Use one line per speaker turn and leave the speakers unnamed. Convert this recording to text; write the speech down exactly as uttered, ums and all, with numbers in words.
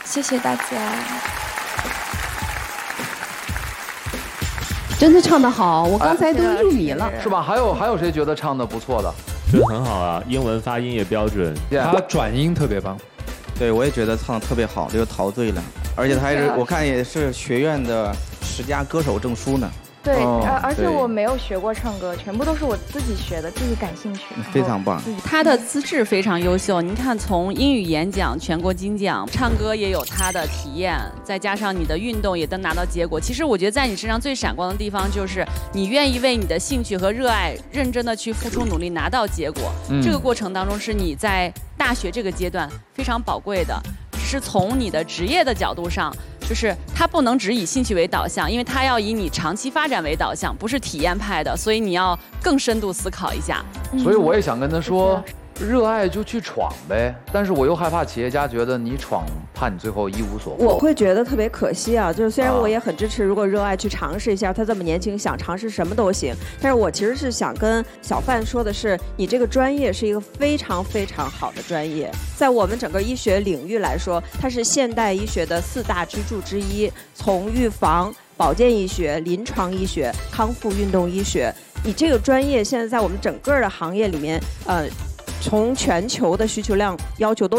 谢谢大家。
真的唱得好，我刚才都入迷了，
是吧？还有还有谁觉得唱得不错的？
觉得很好啊，英文发音也标准，
他转音特别棒。
对，我也觉得唱得特别好，就陶醉了。而且他还是我看也是学院的十佳歌手证书呢。
对，
哦
而而且
对
我没有学过唱歌，全部都是我自己学的，自己感兴趣。
非常棒。
他的资质非常优秀，您看从英语演讲全国金奖，唱歌也有他的体验，再加上你的运动也能拿到结果。其实我觉得在你身上最闪光的地方就是你愿意为你的兴趣和热爱认真的去付出努力，拿到结果。
嗯
这个过程当中是你在大学这个阶段非常宝贵的，是从你的职业的角度上。就是它不能只以兴趣为导向，因为它要以你长期发展为导向，不是体验派的，所以你要更深度思考一下。
所以我也想跟他说，热爱就去闯呗。但是我又害怕企业家觉得你闯，怕你最后一无所获。
我会觉得特别可惜啊，就是虽然
啊
我也很支持，如果热爱去尝试一下，他这么年轻想尝试什么都行。但是我其实是想跟小范说的是，你这个专业是一个非常非常好的专业，在我们整个医学领域来说，它是现代医学的四大支柱之一，从预防、保健医学、临床医学、康复运动医学，你这个专业现在在我们整个的行业里面，呃。从全球的需求量要求都